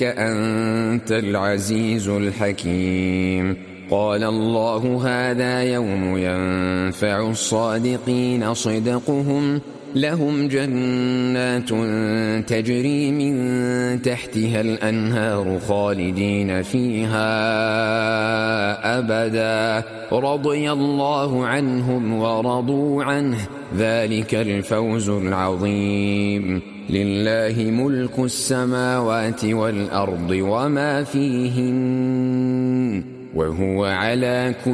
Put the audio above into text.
أنت العزيز الحكيم. قال الله هذا يوم ينفع الصادقين صدقهم، لهم جنات تجري من تحتها الأنهار خالدين فيها أبدا، رضي الله عنهم ورضوا عنه، ذلك الفوز العظيم. لله ملك السماوات والأرض وما فيهن، وهو على كل